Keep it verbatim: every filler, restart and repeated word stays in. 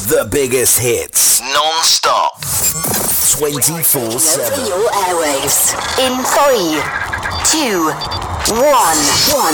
The biggest hits. Non-stop. twenty-four seven. Your airwaves. In three, two, one, one.